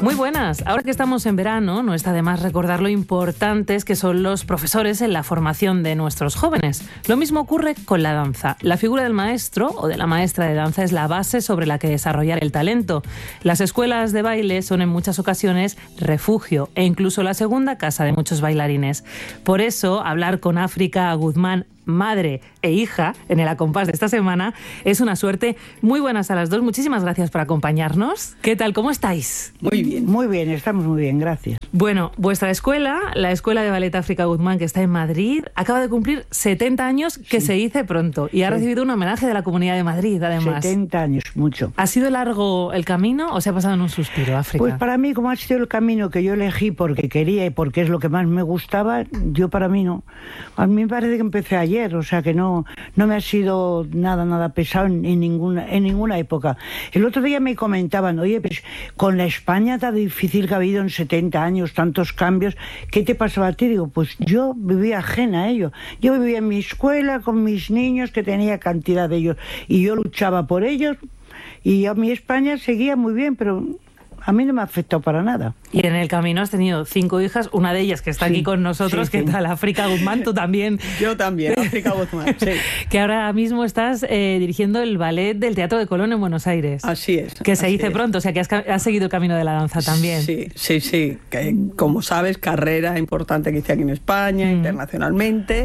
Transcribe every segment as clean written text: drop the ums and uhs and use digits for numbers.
Muy buenas. Ahora que estamos en verano, no está de más recordar lo importantes que son los profesores en la formación de nuestros jóvenes. Lo mismo ocurre con la danza. La figura del maestro o de la maestra de danza es la base sobre la que desarrollar el talento. Las escuelas de baile son en muchas ocasiones refugio e incluso la segunda casa de muchos bailarines. Por eso, hablar con África Guzmán, madre e hija, en el Acompás de esta semana, es una suerte. Muy buenas a las dos, muchísimas gracias por acompañarnos. ¿Qué tal? ¿Cómo estáis? Muy bien, estamos muy bien, gracias. Bueno, vuestra escuela, la Escuela de Ballet África Guzmán, que está en Madrid, acaba de cumplir 70 años, que se dice pronto, y ha recibido un homenaje de la Comunidad de Madrid, además. 70 años, mucho. ¿Ha sido largo el camino o se ha pasado en un suspiro, África? Pues para mí, como ha sido el camino que yo elegí porque quería y porque es lo que más me gustaba, yo para mí no. A mí me parece que empecé ayer, o sea que no me ha sido nada pesado en ninguna época. El otro día me comentaban, oye, pues con la España tan difícil que ha habido en 70 años, tantos cambios, ¿qué te pasaba a ti? Digo, pues yo vivía ajena a ello. Yo vivía en mi escuela con mis niños, que tenía cantidad de ellos, y yo luchaba por ellos, y a mi España seguía muy bien, pero a mí no me ha afectado para nada. Y en el camino has tenido 5 hijas, una de ellas que está aquí con nosotros. ¿Qué tal, África Guzmán? Tú también. Yo también, África Guzmán, sí. Que ahora mismo estás dirigiendo el ballet del Teatro de Colón en Buenos Aires. Así es. Que se dice pronto, o sea que has seguido el camino de la danza también. Sí. Que, como sabes, carrera importante que hice aquí en España, internacionalmente,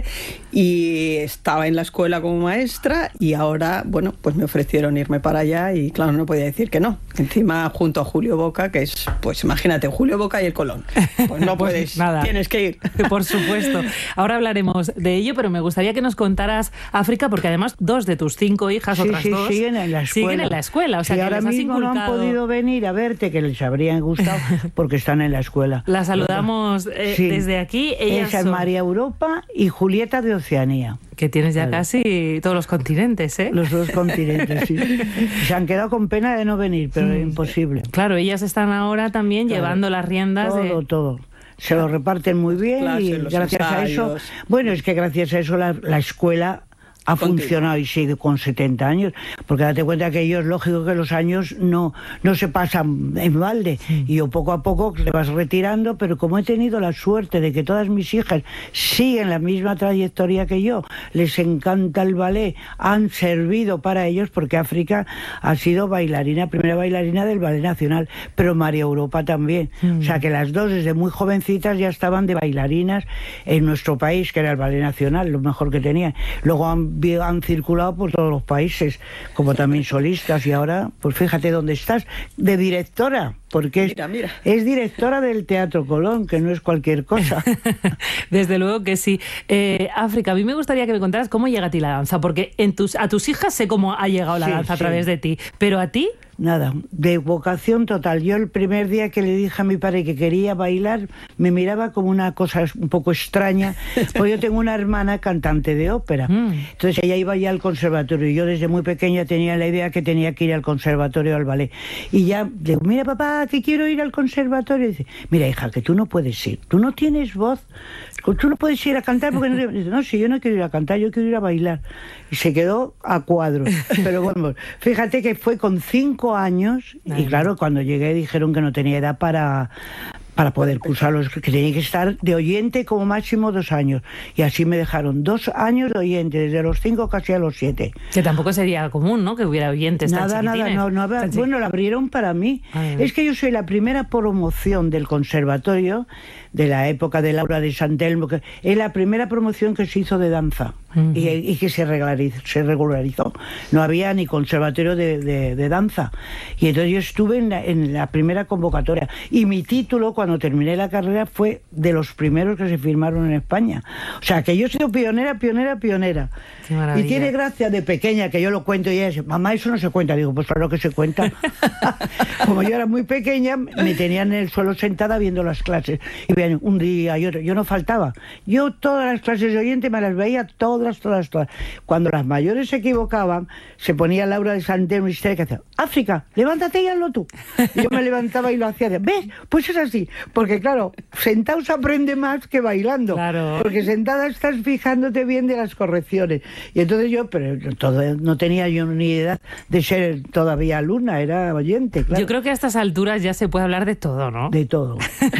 y estaba en la escuela como maestra y ahora, bueno, pues me ofrecieron irme para allá y claro, no podía decir que no. Encima, junto a Julio Boca, que es, pues imagínate, Julio Boca y el Colón. Pues no puedes, nada. Tienes que ir. Por supuesto. Ahora hablaremos de ello, pero me gustaría que nos contaras, África, porque además 2 de tus 5 hijas, otras 2, siguen en la escuela. O sea, y que ahora les has mismo inculcado... no han podido venir a verte, que les habrían gustado, porque están en la escuela. La saludamos desde aquí. Ellas Esa es María Europa y Julieta de Oceanía. Que tienes ya casi todos los continentes, ¿eh? Los 2 continentes, sí. Se han quedado con pena de no venir, pero es imposible. Claro, ellas están ahora también llevando las riendas todo. Se lo reparten muy bien y gracias a eso... Bueno, es que gracias a eso la escuela ha funcionado y sigue con 70 años, porque date cuenta que ellos, lógico que los años no se pasan en balde, y yo poco a poco te vas retirando, pero como he tenido la suerte de que todas mis hijas siguen la misma trayectoria que yo, les encanta el ballet, han servido para ellos, porque África ha sido primera bailarina del Ballet Nacional, pero María Europa también, o sea que las 2 desde muy jovencitas ya estaban de bailarinas en nuestro país, que era el Ballet Nacional, lo mejor que tenían. Luego han circulado por todos los países, como también solistas, y ahora, pues fíjate dónde estás, de directora, porque mira. Es directora del Teatro Colón, que no es cualquier cosa. Desde luego que sí. África, a mí me gustaría que me contaras cómo llega a ti la danza, porque a tus hijas sé cómo ha llegado la danza a través de ti, pero a ti... Nada, de vocación total. Yo el primer día que le dije a mi padre que quería bailar, me miraba como una cosa un poco extraña, porque yo tengo una hermana cantante de ópera. Entonces ella iba ya al conservatorio, y yo desde muy pequeña tenía la idea que tenía que ir al conservatorio, al ballet. Y ya digo, mira papá, que quiero ir al conservatorio. Y dice, mira hija, que tú no puedes ir, tú no tienes voz, tú no puedes ir a cantar porque no... Dice, no, si yo no quiero ir a cantar, yo quiero ir a bailar. Y se quedó a cuadros. Pero bueno, fíjate que fue con 5 años, y claro, cuando llegué dijeron que no tenía edad para poder cursarlos, que tenía que estar de oyente como máximo 2 años. Y así me dejaron 2 años de oyente, desde los 5 casi a los 7. Que tampoco sería común, ¿no?, que hubiera oyentes tan chiquitines. No, bueno, lo abrieron para mí. Es que yo soy la primera promoción del conservatorio, de la época de Laura de San Telmo, que es la primera promoción que se hizo de danza. Y que se regularizó. No había ni conservatorio de danza. Y entonces yo estuve en la primera convocatoria. Y mi título, cuando terminé la carrera, fue de los primeros que se firmaron en España. O sea, que yo he sido pionera. Qué maravilla. Y tiene gracia de pequeña, que yo lo cuento, y ella dice, mamá, eso no se cuenta. Digo, pues claro que se cuenta. Como yo era muy pequeña, me tenían en el suelo sentada viendo las clases. Y bien, un día y otro, yo no faltaba. Yo todas las clases de oyente me las veía todos todas. Cuando las mayores se equivocaban, se ponía Laura de Santelmo y que hacía, África, levántate y hazlo tú. Y yo me levantaba y lo hacía. ¿Ves? Pues es así. Porque claro, sentado se aprende más que bailando. Claro. Porque sentada estás fijándote bien de las correcciones. Y entonces no tenía yo ni edad de ser todavía alumna, era oyente, claro. Yo creo que a estas alturas ya se puede hablar de todo, ¿no? De todo.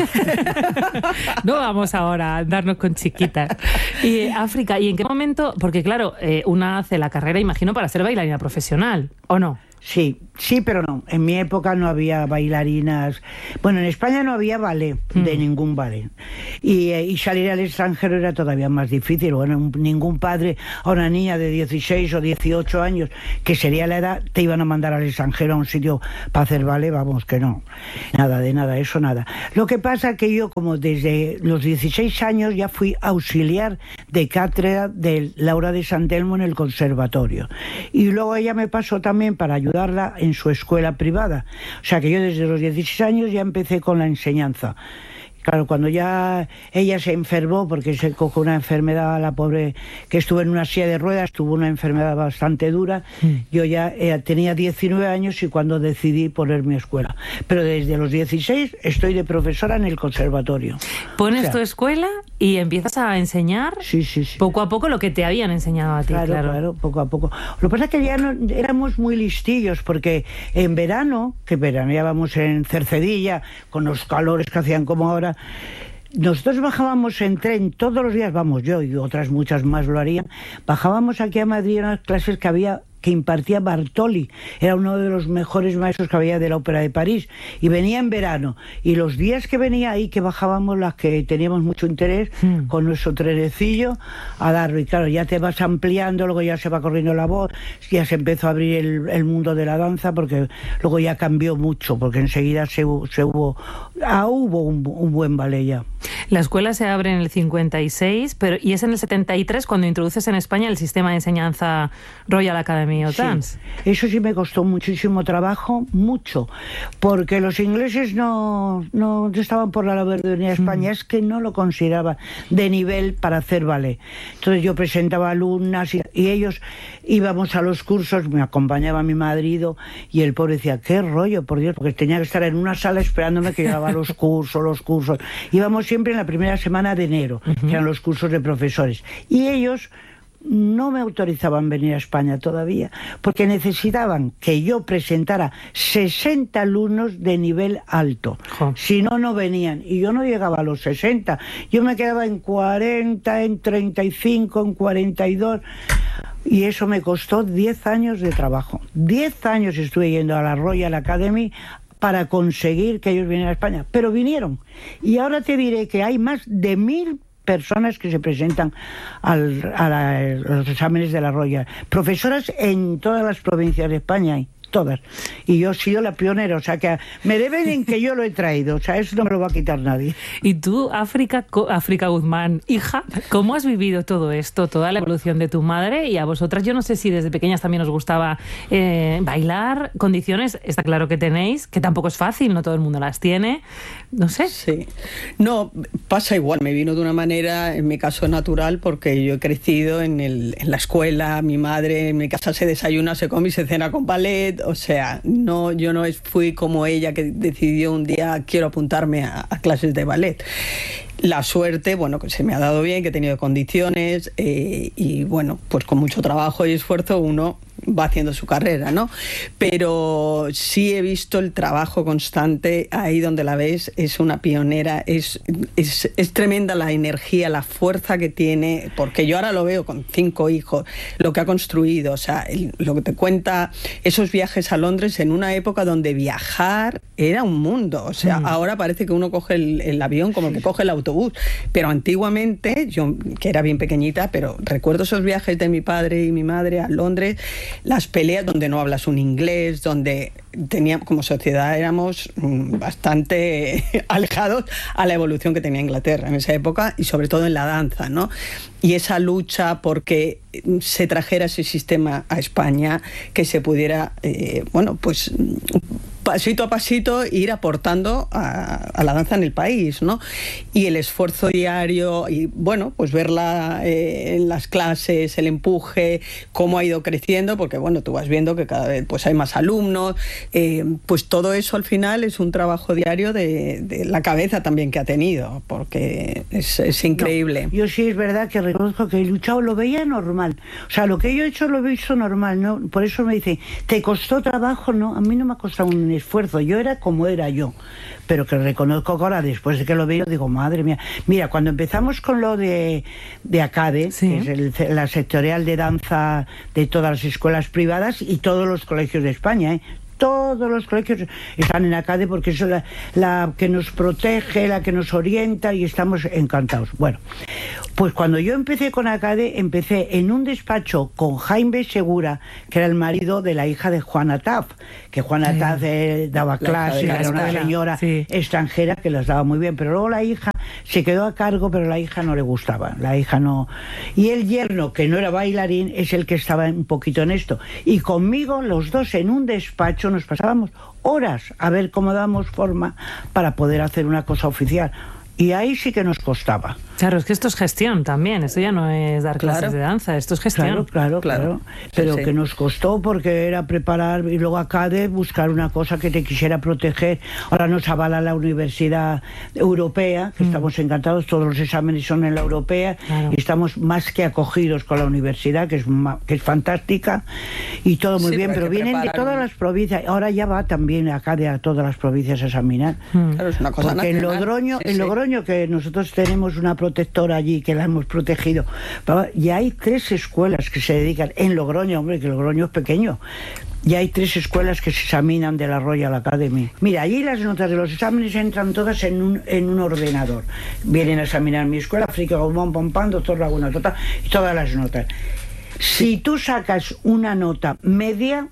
No vamos ahora a darnos con chiquitas. Y África, ¿y en qué momento? Porque claro, una hace la carrera, imagino, para ser bailarina profesional, ¿o no? Sí, pero no. En mi época no había bailarinas. Bueno, en España no había ballet, de ningún ballet. Y salir al extranjero era todavía más difícil. Bueno, ningún padre a una niña de 16 o 18 años, que sería la edad, te iban a mandar al extranjero a un sitio para hacer ballet, vamos, que no. Nada. Lo que pasa que yo, como desde los 16 años, ya fui auxiliar de cátedra de Laura de Santelmo en el conservatorio. Y luego ella me pasó también para ayudarla en su escuela privada. O sea que yo desde los 16 años ya empecé con la enseñanza. Claro, cuando ya ella se enfermó, porque se cogió una enfermedad, la pobre, que estuvo en una silla de ruedas, tuvo una enfermedad bastante dura, yo ya tenía 19 años y cuando decidí poner mi escuela. Pero desde los 16 estoy de profesora en el conservatorio. ¿Pones tu escuela y empiezas a enseñar? Sí. Poco a poco lo que te habían enseñado a ti, claro, poco a poco. Lo que pasa es que ya no, éramos muy listillos, porque en verano, que veraneábamos en Cercedilla, con los calores que hacían como ahora, nosotros bajábamos en tren todos los días, vamos, yo y otras muchas más lo harían, bajábamos aquí a Madrid a unas clases que impartía Bartoli, era uno de los mejores maestros que había de la Ópera de París, y venía en verano, y los días que venía ahí, que bajábamos las que teníamos mucho interés, con nuestro trenecillo a darlo, y claro, ya te vas ampliando, luego ya se va corriendo la voz, ya se empezó a abrir el mundo de la danza, porque luego ya cambió mucho, porque enseguida hubo un buen ballet ya. La escuela se abre en el 56, y es en el 73 cuando introduces en España el sistema de enseñanza Royal Academy of Dance. Sí, eso sí me costó muchísimo trabajo, mucho, porque los ingleses no estaban por la labor de venir a España, es que no lo consideraban de nivel para hacer ballet. Entonces yo presentaba alumnas y ellos íbamos a los cursos, me acompañaba mi marido y el pobre decía, qué rollo, por Dios, porque tenía que estar en una sala esperándome que llevaba los cursos. Íbamos siempre en la primera semana de enero, que eran los cursos de profesores. Y ellos no me autorizaban venir a España todavía, porque necesitaban que yo presentara 60 alumnos de nivel alto. Si no, no venían. Y yo no llegaba a los 60. Yo me quedaba en 40, en 35, en 42... Y eso me costó 10 años de trabajo. 10 años estuve yendo a la Royal Academy para conseguir que ellos vinieran a España. Pero vinieron. Y ahora te diré que hay más de 1000 personas que se presentan a los exámenes de la Royal. Profesoras en todas las provincias de España hay. Todas. Y yo he sido la pionera, o sea que me deben en que yo lo he traído, o sea, eso no me lo va a quitar nadie. Y tú, África Guzmán, hija, ¿cómo has vivido todo esto, toda la evolución de tu madre? Y a vosotras, yo no sé si desde pequeñas también os gustaba bailar, condiciones, está claro que tenéis, que tampoco es fácil, no todo el mundo las tiene, no sé. Sí, no, pasa igual, me vino de una manera, en mi caso natural, porque yo he crecido en la escuela, mi madre, en mi casa se desayuna, se come y se cena con ballet. O sea, yo no fui como ella que decidió un día quiero apuntarme a clases de ballet. La suerte, bueno, que se me ha dado bien, que he tenido condiciones y bueno, pues con mucho trabajo y esfuerzo uno va haciendo su carrera, ¿no? Pero sí he visto el trabajo constante, ahí donde la ves, es una pionera, es tremenda la energía, la fuerza que tiene, porque yo ahora lo veo con 5 hijos, lo que ha construido, o sea, lo que te cuenta, esos viajes a Londres en una época donde viajar era un mundo, o sea, ahora parece que uno coge el avión como que coge el autobús, pero antiguamente, yo que era bien pequeñita, pero recuerdo esos viajes de mi padre y mi madre a Londres, las peleas donde no hablas un inglés, donde como sociedad éramos bastante alejados a la evolución que tenía Inglaterra en esa época y sobre todo en la danza, ¿no? Y esa lucha porque se trajera ese sistema a España, que se pudiera, bueno, pues pasito a pasito ir aportando a la danza en el país, ¿no? Y el esfuerzo diario y, bueno, pues verla en las clases, el empuje, cómo ha ido creciendo, porque, bueno, tú vas viendo que cada vez pues hay más alumnos, pues todo eso al final es un trabajo diario de la cabeza también que ha tenido, porque es increíble. No, yo sí es verdad que reconozco que he luchado, lo veía normal. O sea, lo que yo he hecho lo he visto normal, ¿no? Por eso me dice, ¿te costó trabajo? No, a mí no me ha costado un esfuerzo, yo era como era yo. Pero que reconozco que ahora, después de que lo veo, digo, madre mía. Mira, cuando empezamos con lo de ACADE, ¿sí?, que es la sectorial de danza de todas las escuelas privadas y todos los colegios de España, ¿eh? Todos los colegios están en ACADE porque es la que nos protege, la que nos orienta y estamos encantados. Bueno, pues cuando yo empecé con ACADE, empecé en un despacho con Jaime Segura, que era el marido de la hija de Juana Taf, que Juana Taf daba clases, era una señora extranjera que las daba muy bien, pero luego la hija se quedó a cargo, pero la hija no le gustaba, la hija no. Y el yerno, que no era bailarín, es el que estaba un poquito en esto. Y conmigo, los dos en un despacho, nos pasábamos horas a ver cómo dábamos forma para poder hacer una cosa oficial. Y ahí sí que nos costaba. Claro, es que esto es gestión también, esto ya no es dar clases de danza, esto es gestión. Claro. Pero que nos costó porque era preparar y luego ACADE buscar una cosa que te quisiera proteger. Ahora nos avala la Universidad Europea, que estamos encantados, todos los exámenes son en la Europea y estamos más que acogidos con la universidad, que es fantástica y todo muy bien, pero vienen de todas las provincias. Ahora ya va también ACADE a todas las provincias a examinar. Claro, es una cosa porque nacional. en Logroño, que nosotros tenemos una protectora allí que la hemos protegido, y hay 3 escuelas que se dedican en Logroño, hombre, que Logroño es pequeño. Y hay 3 escuelas que se examinan de la Royal Academy. Mira, allí las notas de los exámenes entran todas en un ordenador. Vienen a examinar mi escuela, Frica Gomón, Pompán, Doctor Laguna, y todas las notas. Si tú sacas una nota media,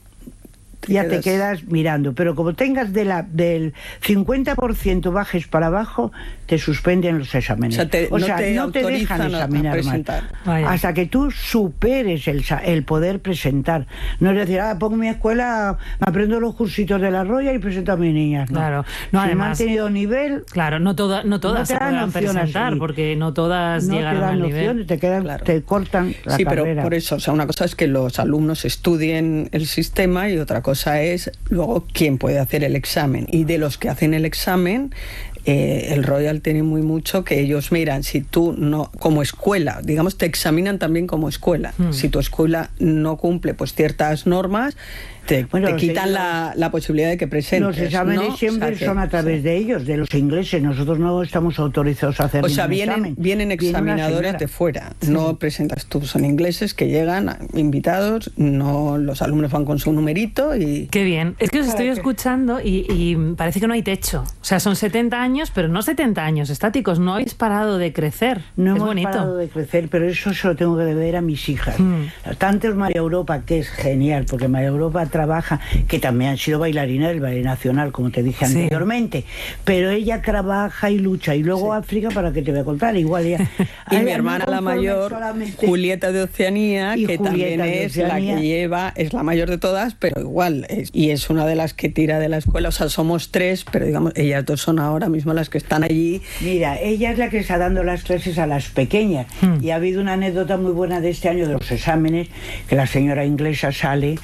ya te quedas mirando, pero como tengas del 50% bajes para abajo, te suspenden los exámenes. O sea, no te dejan examinar más hasta que tú superes el poder presentar. No es decir, pongo mi escuela, me aprendo los cursitos de la Royal y presento a mis niñas. No. Claro, no, si además, no han tenido nivel. Claro, no todas se pueden presentar, porque no todas llegan al nivel. Te cortan la carrera. Pero por eso, o sea, una cosa es que los alumnos estudien el sistema y otra cosa es luego quién puede hacer el examen. Y de los que hacen el examen, el Royal tiene muy mucho que ellos miran, si tú no, como escuela, digamos, te examinan también como escuela. Si tu escuela no cumple pues ciertas normas, te quitan la posibilidad de que presentes. Los exámenes, ¿no? Siempre son a través de ellos, de los ingleses. Nosotros no estamos autorizados a hacer ningún examen. Vienen examinadores de fuera. No presentas tú, son ingleses que llegan invitados, no, los alumnos van con su numerito y... Qué bien. Es que os estoy escuchando y parece que no hay techo. O sea, son 70 años, pero no 70 años estáticos. No habéis parado de crecer. No es hemos bonito. parado de crecer, pero eso se lo tengo que deber a mis hijas. Tanto es María Europa, que es genial, porque María Europa trabaja, que también ha sido bailarina del Ballet Nacional, como te dije anteriormente, pero ella trabaja y lucha, y luego África, para que te voy a contar, igual ya. Y mi hermana la mayor, Julieta de Oceanía, que también es la que lleva, es la mayor de todas, pero igual, y es una de las que tira de la escuela, o sea, somos 3, pero digamos, ellas 2 son ahora mismo las que están allí. Mira, ella es la que está dando las clases a las pequeñas, y ha habido una anécdota muy buena de este año de los exámenes, que la señora inglesa sale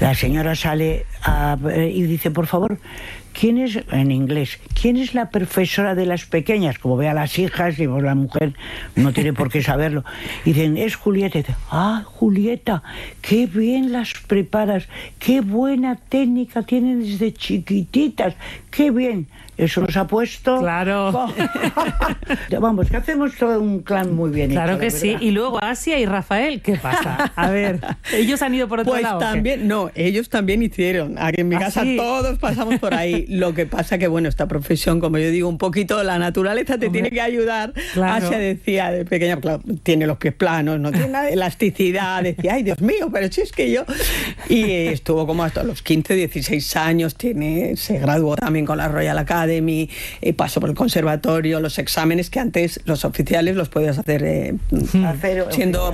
y dice, por favor, ¿quién es, en inglés, quién es la profesora de las pequeñas? Como ve a las hijas, y pues la mujer no tiene por qué saberlo. Y dicen, es Julieta. Y dice, Julieta, qué bien las preparas, qué buena técnica tienen desde chiquititas, qué bien. Eso nos ha puesto... Claro. Vamos, que hacemos todo un clan muy bien. Claro hecho, que sí. Y luego Asia y Rafael, ¿qué pasa? A ver, ¿ellos han ido por otro lado? Pues también, no, ellos también hicieron. Aquí en mi casa todos pasamos por ahí. Lo que pasa que, bueno, esta profesión, como yo digo, un poquito la naturaleza te tiene que ayudar. Claro. Asia decía de pequeña, claro, tiene los pies planos, no tiene nada de elasticidad. Decía, ay, Dios mío, pero si es que yo... Y estuvo como hasta los 15, 16 años, se graduó también con la Royal Academy, paso por el conservatorio, los exámenes que antes los oficiales los podías hacer siendo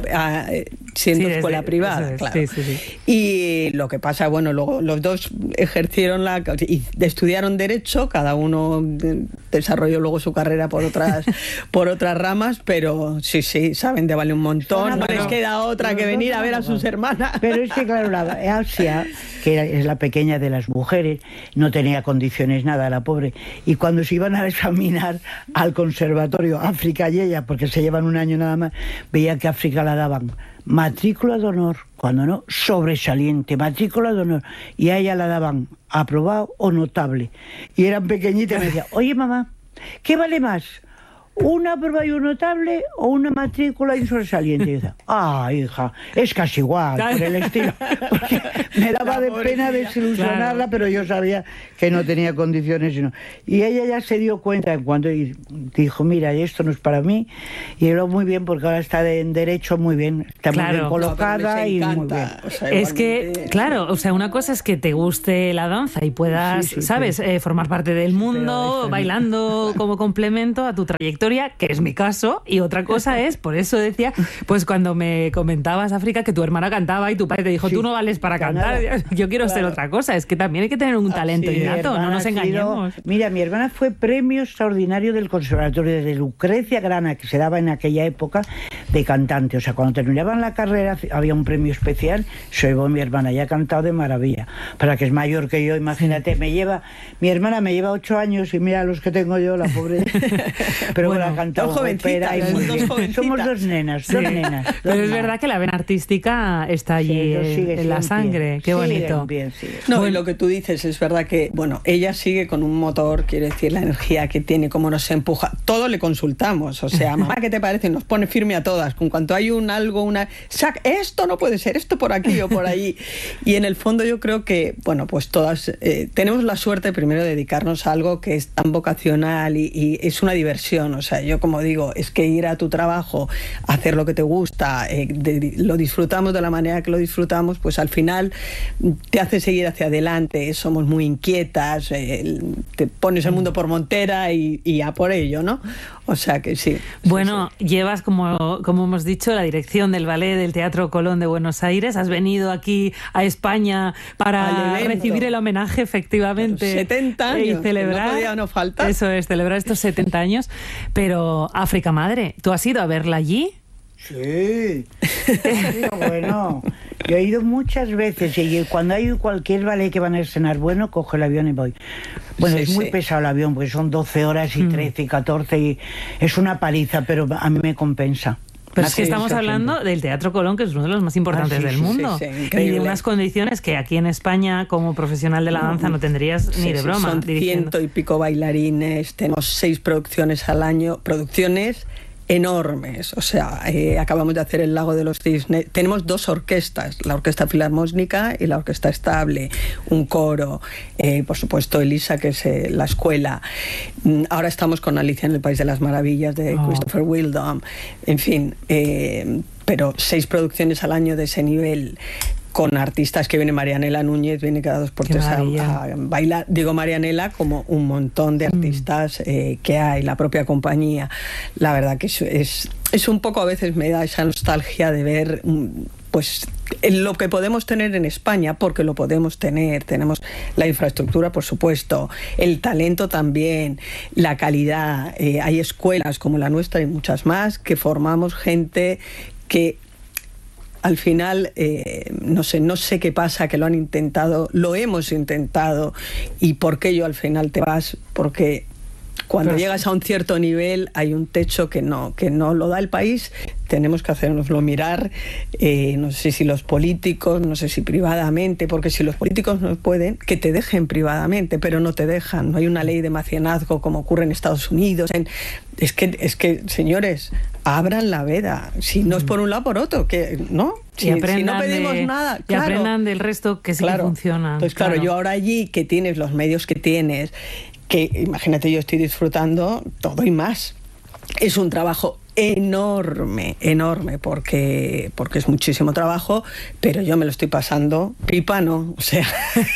escuela privada, claro. Y lo que pasa, bueno, luego los dos ejercieron y estudiaron Derecho, cada uno desarrolló luego su carrera por otras ramas, pero sí, saben de vale un montón, no les queda otra que venir a ver a sus hermanas. Pero es que, claro, la Asia, que es la pequeña de las mujeres, no tenía condiciones nada, la pobre, y cuando se iban a examinar al conservatorio, África y ella, porque se llevan un año nada más, veían que a África la daban matrícula de honor, cuando no, sobresaliente, matrícula de honor, y a ella la daban aprobado o notable, y eran pequeñitas, y me decían, oye mamá, ¿qué vale más? ¿Una prueba y un notable o una matrícula y un sobresaliente? Y dice, hija, es casi igual, por el estilo. Porque me daba de pena desilusionarla, pero yo sabía que no tenía condiciones. Y ella ya se dio cuenta cuando dijo, mira, esto no es para mí. Y lo muy bien, porque ahora está en Derecho muy bien. Está muy bien colocada y muy bien. O sea, es que, claro, o sea, una cosa es que te guste la danza y puedas, ¿sabes?, formar parte del mundo, bailando como complemento a tu trayectoria, que es mi caso, y otra cosa es, por eso decía, pues cuando me comentabas, África, que tu hermana cantaba y tu padre te dijo, tú no vales para cantar, yo quiero ser otra cosa. Es que también hay que tener un talento innato, no nos engañemos. Mira, mi hermana fue premio extraordinario del Conservatorio de Lucrecia Grana, que se daba en aquella época, de cantante. O sea, cuando terminaban la carrera había un premio especial. Soy mi hermana, ya ha cantado de maravilla, para que es mayor que yo, imagínate, mi hermana me lleva 8 años y mira los que tengo yo, la pobre. Pero bueno, ha cantado ópera y muy bien. Somos dos nenas. Pero es verdad que la vena artística está allí en la sangre. Qué bonito. Y lo que tú dices es verdad que, bueno, ella sigue con un motor, quiere decir, la energía que tiene, cómo nos empuja. Todo le consultamos, o sea, mamá, ¿qué te parece? Nos pone firme a todas. Con cuanto hay esto no puede ser, esto por aquí o por allí. Y en el fondo yo creo que, bueno, pues todas tenemos la suerte primero de dedicarnos a algo que es tan vocacional y es una diversión. O sea, yo como digo, es que ir a tu trabajo, hacer lo que te gusta, lo disfrutamos de la manera que lo disfrutamos, pues al final te hace seguir hacia adelante. Somos muy inquietas, te pones el mundo por montera y a por ello, ¿no? O sea que sí. Bueno, llevas, como hemos dicho, la dirección del ballet del Teatro Colón de Buenos Aires. Has venido aquí a España para recibir el homenaje, efectivamente. 70 años, y celebrar, no podía no faltar. Eso es, celebrar estos 70 años. Pero África Madre, ¿tú has ido a verla allí? Sí, bueno, yo he ido muchas veces y cuando hay cualquier ballet que van a estrenar bueno, cojo el avión y voy. Bueno, es muy pesado el avión porque son 12 horas y 13 y 14 y es una paliza, pero a mí me compensa. Pero es que estamos hablando del Teatro Colón, que es uno de los más importantes del mundo. Y de unas condiciones que aquí en España, como profesional de la danza, no tendrías ni de broma. Son 100 y pico bailarines, tenemos 6 producciones al año, producciones enormes. O sea, acabamos de hacer El Lago de los Cisnes. Tenemos 2 orquestas, la Orquesta Filarmónica y la Orquesta Estable, un coro, por supuesto Elisa, que es la escuela. Ahora estamos con Alicia en el País de las Maravillas de Christopher Wildon. En fin, pero 6 producciones al año de ese nivel, con artistas que viene Marianela Núñez, viene cada 2 por 3 a bailar. Digo Marianela como un montón de artistas que hay, la propia compañía. La verdad que es un poco, a veces me da esa nostalgia de ver pues lo que podemos tener en España, porque lo podemos tener. Tenemos la infraestructura, por supuesto, el talento también, la calidad. Hay escuelas como la nuestra y muchas más que formamos gente que al final, no sé qué pasa, que lo han intentado, lo hemos intentado, y por qué yo al final te vas, porque cuando llegas a un cierto nivel hay un techo que no lo da el país. Tenemos que hacérnoslo mirar, no sé si los políticos, no sé si privadamente, porque si los políticos no pueden, que te dejen privadamente, pero no te dejan. No hay una ley de mecenazgo como ocurre en Estados Unidos. Es que, señores, abran la veda. Si no es por un lado, por otro, que no. Si no pedimos nada, y aprendan del resto que sí que funciona. Entonces, claro, yo ahora allí, que tienes los medios que tienes, que imagínate, yo estoy disfrutando todo y más. Es un trabajo Enorme, porque es muchísimo trabajo, pero yo me lo estoy pasando pipa, ¿no? O sea,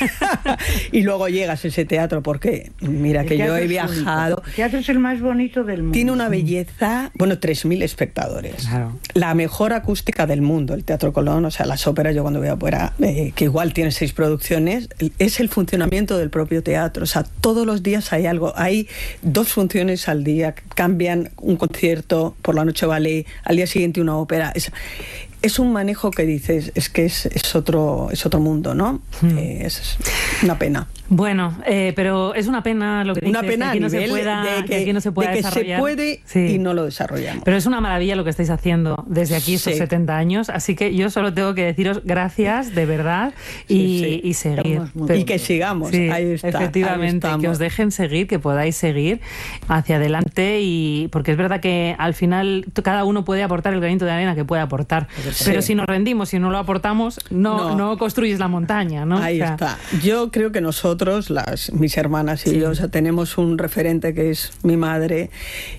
y luego llegas a ese teatro, porque mira que yo he viajado. El teatro es el más bonito del mundo. Tiene una belleza, 3.000 espectadores. Claro. La mejor acústica del mundo, el Teatro Colón, o sea, las óperas, yo cuando voy afuera, que igual tiene 6 producciones, es el funcionamiento del propio teatro. O sea, todos los días hay algo, hay 2 funciones al día, cambian un concierto, por la noche ballet, al día siguiente una ópera. Es un manejo que dices, es que es otro mundo, ¿no? Es una pena. Bueno, pero es una pena lo que dices, una pena que aquí no se pueda, que aquí no se pueda desarrollar. Se puede y no lo desarrollamos. Pero es una maravilla lo que estáis haciendo desde aquí estos 70 años, así que yo solo tengo que deciros gracias, de verdad, y seguir. Y que sigamos, ahí está. Efectivamente, que os dejen seguir, que podáis seguir hacia adelante, y porque es verdad que al final cada uno puede aportar el granito de arena que puede aportar, pero si nos rendimos, si no lo aportamos, no construyes la montaña, ¿no? Ahí está. Yo creo que nosotros, mis hermanas y yo, o sea, tenemos un referente que es mi madre,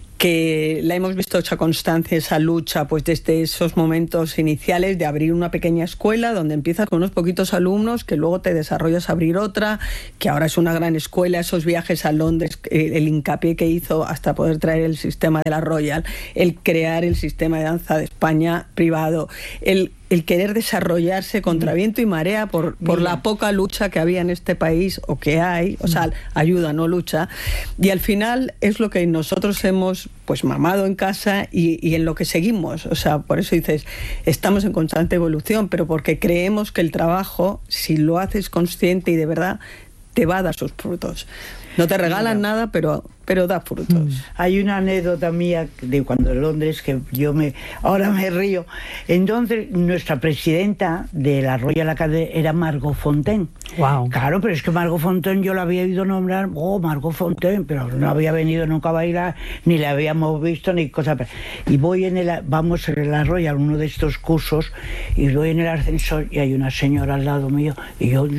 que la hemos visto esa constancia, esa lucha, pues desde esos momentos iniciales de abrir una pequeña escuela donde empiezas con unos poquitos alumnos, que luego te desarrollas a abrir otra, que ahora es una gran escuela, esos viajes a Londres, el hincapié que hizo hasta poder traer el sistema de la Royal, el crear el sistema de danza de España privado, el querer desarrollarse contra viento y marea por la poca lucha que había en este país, o que hay, o sea, ayuda, no lucha, y al final es lo que nosotros hemos pues mamado en casa y en lo que seguimos. O sea, por eso dices, estamos en constante evolución, pero porque creemos que el trabajo, si lo haces consciente y de verdad, te va a dar sus frutos. No te regalan nada, pero da frutos. Hay una anécdota mía de cuando en Londres, que ahora me río. Entonces, nuestra presidenta de la Royal Academy era Margot Fonteyn. Wow. Claro, pero es que Margot Fonteyn yo la había oído nombrar, Margot Fonteyn, pero no había venido nunca a bailar, ni la habíamos visto, ni cosa. Y vamos en la Royal, uno de estos cursos, y voy en el ascensor y hay una señora al lado mío, y yo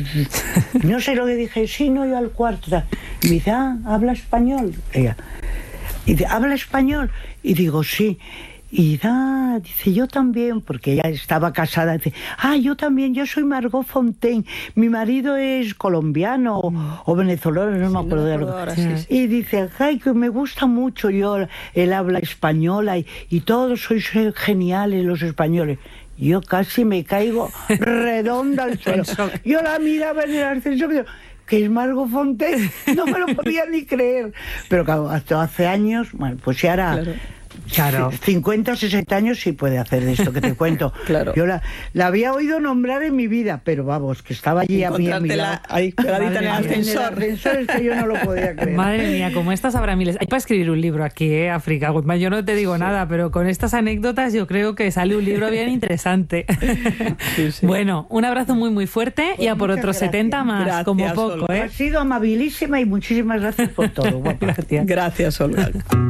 no sé lo que dije, sí, no, yo al cuarto. Y me dice, ¿habla español? Ella. Y dice, ¿habla español? Y digo, sí. Y dice, yo también, porque ella estaba casada. Dice, yo también, yo soy Margot Fonteyn. Mi marido es colombiano o venezolano, no me acuerdo de algo. Ahora, sí. Y dice, que me gusta mucho el habla española y todos sois geniales los españoles. Yo casi me caigo redonda al suelo. Yo la miraba en el ascensor, que es Margot Fonteyn, no me lo podía ni creer. Pero claro, hasta hace años, bueno, pues si ahora... Claro. 50 o 60 años sí puede hacer de esto que te cuento. Claro. Yo la había oído nombrar en mi vida, pero vamos, que estaba allí a mi lado. Ahí pegadita en el ascensor. Es que yo no lo podía creer. Madre mía, como estas habrá miles. Hay para escribir un libro aquí, África Guzmán. Yo no te digo nada, pero con estas anécdotas yo creo que sale un libro bien interesante. Sí. Bueno, un abrazo muy muy fuerte, pues y a por otros 70 más, gracias, como poco. Has sido amabilísima y muchísimas gracias por todo. Guapa. Gracias, Olga.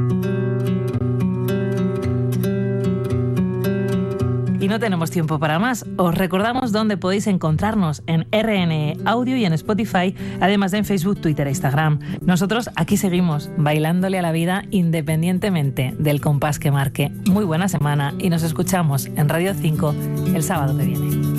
Y no tenemos tiempo para más. Os recordamos dónde podéis encontrarnos: en RNE Audio y en Spotify, además de en Facebook, Twitter e Instagram. Nosotros aquí seguimos bailándole a la vida independientemente del compás que marque. Muy buena semana y nos escuchamos en Radio 5 el sábado que viene.